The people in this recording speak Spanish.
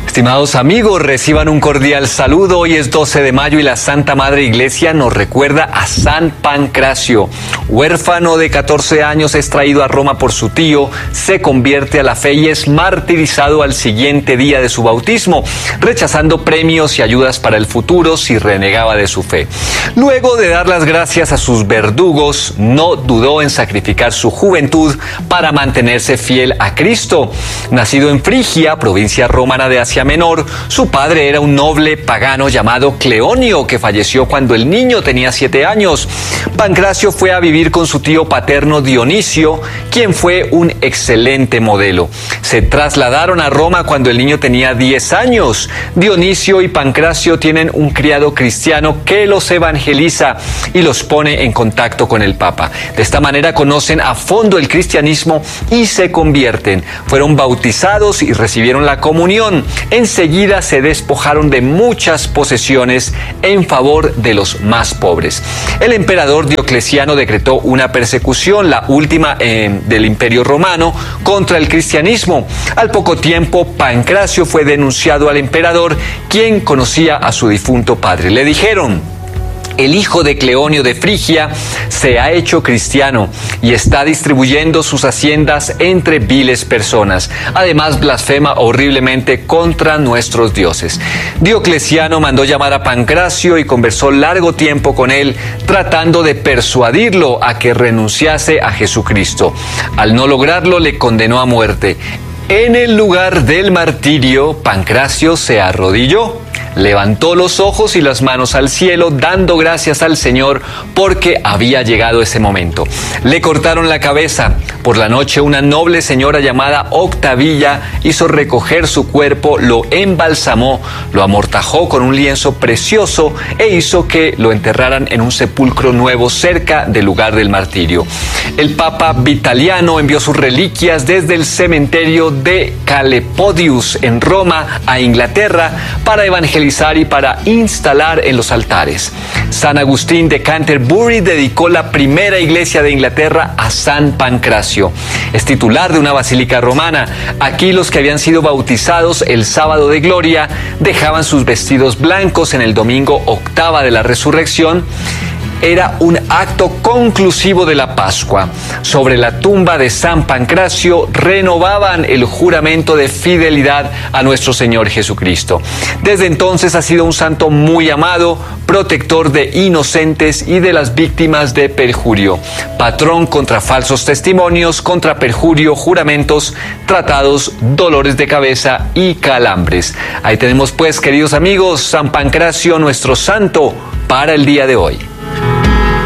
Estimados amigos, reciban un cordial saludo. Hoy es 12 de mayo y la Santa Madre Iglesia nos recuerda a San Pancracio. Huérfano de 14 años, es traído a Roma por su tío, se convierte a la fe y es martirizado al siguiente día de su bautismo, rechazando premios y ayudas para el futuro si renegaba de su fe. Luego de dar las gracias a sus verdugos, no dudó en sacrificar su juventud para mantenerse fiel a Cristo. Nacido en Frigia, provincia romana de Asia Menor, su padre era un noble pagano llamado Cleonio, que falleció cuando el niño tenía 7 años. Pancracio fue a vivir con su tío paterno Dionisio, quien fue un excelente modelo. Se trasladaron a Roma cuando el niño tenía 10 años. Dionisio y Pancracio tienen un criado cristiano que los evangeliza y los pone en contacto con el Papa. De esta manera conocen a fondo el cristianismo y se convierten. Fueron bautizados y recibieron la comunión. Enseguida se despojaron de muchas posesiones en favor de los más pobres. El emperador Diocleciano decretó una persecución, la última del Imperio Romano, contra el cristianismo. Al poco tiempo, Pancracio fue denunciado al emperador, quien conocía a su difunto padre. Le dijeron: el hijo de Cleonio de Frigia se ha hecho cristiano y está distribuyendo sus haciendas entre viles personas. Además, blasfema horriblemente contra nuestros dioses. Diocleciano mandó llamar a Pancracio y conversó largo tiempo con él, tratando de persuadirlo a que renunciase a Jesucristo. Al no lograrlo, le condenó a muerte. En el lugar del martirio, Pancracio se arrodilló, levantó los ojos y las manos al cielo, dando gracias al Señor porque había llegado ese momento. Le cortaron la cabeza. Por la noche, una noble señora llamada Octavilla hizo recoger su cuerpo, lo embalsamó, lo amortajó con un lienzo precioso e hizo que lo enterraran en un sepulcro nuevo cerca del lugar del martirio. El Papa Vitaliano envió sus reliquias desde el cementerio de Calepodius en Roma a Inglaterra para evangelizar y para instalar en los altares. San Agustín de Canterbury dedicó la primera iglesia de Inglaterra a San Pancracio. Es titular de una basílica romana. Aquí los que habían sido bautizados el sábado de gloria dejaban sus vestidos blancos en el domingo octava de la resurrección. Era un acto conclusivo de la Pascua. Sobre la tumba de San Pancracio renovaban el juramento de fidelidad a nuestro Señor Jesucristo. Desde entonces ha sido un santo muy amado, protector de inocentes y de las víctimas de perjurio, patrón contra falsos testimonios, contra perjurio, juramentos, tratados, dolores de cabeza y calambres. Ahí tenemos pues, queridos amigos, San Pancracio, nuestro santo para el día de hoy.